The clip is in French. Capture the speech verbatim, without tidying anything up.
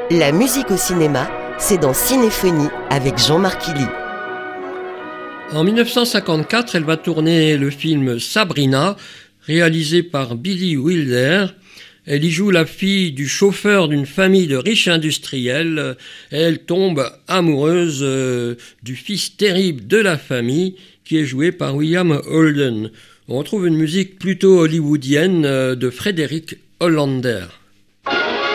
La musique au cinéma, c'est dans Cinéphonie avec Jean-Marc Illy. En dix-neuf cent cinquante-quatre, elle va tourner le film Sabrina, réalisé par Billy Wilder. Elle y joue la fille du chauffeur d'une famille de riches industriels et elle tombe amoureuse euh, du fils terrible de la famille qui est joué par William Holden. On retrouve une musique plutôt hollywoodienne euh, de Frédéric Hollander.